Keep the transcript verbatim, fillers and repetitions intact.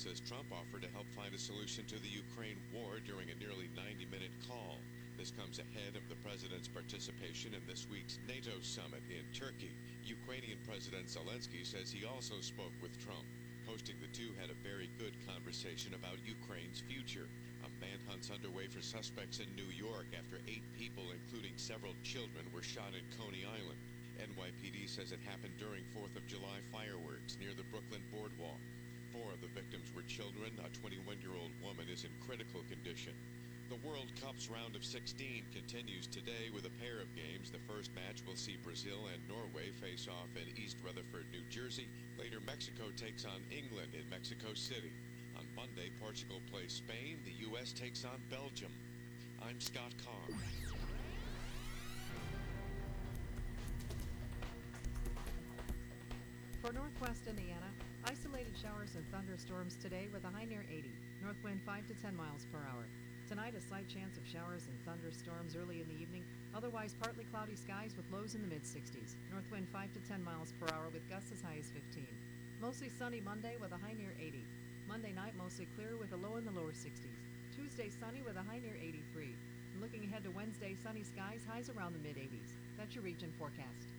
says Trump offered to help find a solution to the Ukraine war during a nearly ninety-minute call. This comes ahead of the president's participation in this week's NATO summit in Turkey. Ukrainian President Zelensky says he also spoke with Trump. Posting the two had a very good conversation about Ukraine's future. A manhunt's underway for suspects in New York after eight people, including several children, were shot in Coney Island. N Y P D says it happened during fourth of July fireworks near the Brooklyn Boardwalk. Four of the victims were children. A twenty-one-year-old woman is in critical condition. The World Cup's round of sixteen continues today with a pair of games. The first match will see Brazil and Norway face off in East Rutherford, New Jersey. Later, Mexico takes on England in Mexico City. On Monday, Portugal plays Spain. The U S takes on Belgium. I'm Scott Carr. For northwest Indiana, isolated showers and thunderstorms today with a high near eighty. North wind five to ten miles per hour. Tonight, a slight chance of showers and thunderstorms early in the evening. Otherwise, partly cloudy skies with lows in the mid-sixties. North wind five to ten miles per hour with gusts as high as fifteen. Mostly sunny Monday with a high near eighty. Monday night, mostly clear with a low in the lower sixties. Tuesday, sunny with a high near eighty-three. And looking ahead to Wednesday, sunny skies, highs around the mid-eighties. That's your region forecast.